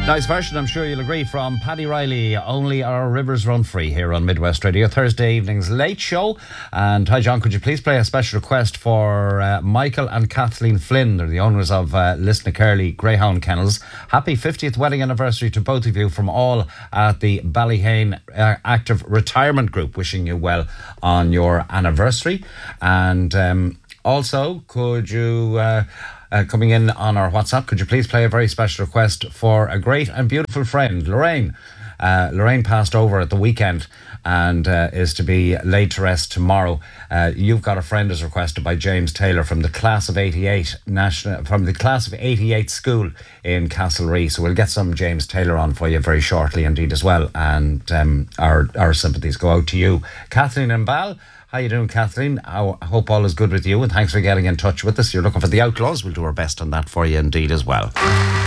Nice version, I'm sure you'll agree, from Paddy Riley. Only Our Rivers Run Free here on Midwest Radio, Thursday evening's late show. And hi John, could you please play a special request for Michael and Kathleen Flynn? They're the owners of Lisnakerley Greyhound Kennels. Happy 50th wedding anniversary to both of you from all at the Ballyhane Active Retirement Group. Wishing you well on your anniversary. And also, could you... coming in on our WhatsApp, could you please play a very special request for a great and beautiful friend, Lorraine? Lorraine passed over at the weekend and is to be laid to rest tomorrow. You've Got a Friend as requested by James Taylor from the class of 88 school in Castlereagh. So we'll get some James Taylor on for you very shortly indeed as well. And our sympathies go out to you. Kathleen and Bal. How you doing, Kathleen? I hope all is good with you, and thanks for getting in touch with us. You're looking for the Outlaws. We'll do our best on that for you indeed as well.